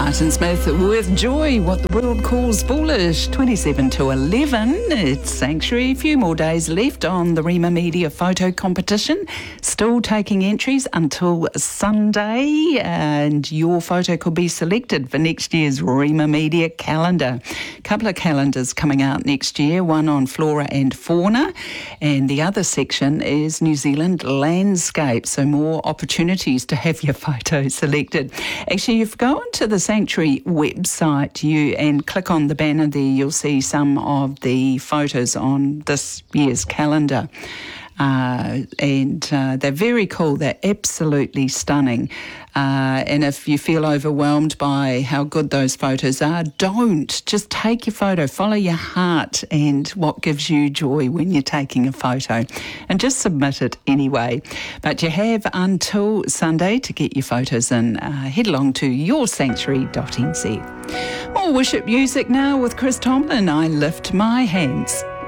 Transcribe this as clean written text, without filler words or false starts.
Martin Smith with Joy, What the World Calls Foolish, 27 to 11. It's Sanctuary. A few more days left on the Rima Media photo competition. Still taking entries until Sunday, and your photo could be selected for next year's Rima Media calendar. A couple of calendars coming out next year, one on flora and fauna, and the other section is New Zealand landscape, so more opportunities to have your photo selected. Actually, if you go onto the Sanctuary website and click on the banner there, you'll see some of the photos on this year's calendar. And they're very cool. They're absolutely stunning. And if you feel overwhelmed by how good those photos are, don't. Just take your photo, follow your heart and what gives you joy when you're taking a photo, and just submit it anyway. But you have until Sunday to get your photos in. Head along to yoursanctuary.nz. More worship music now with Chris Tomlin. I Lift My Hands.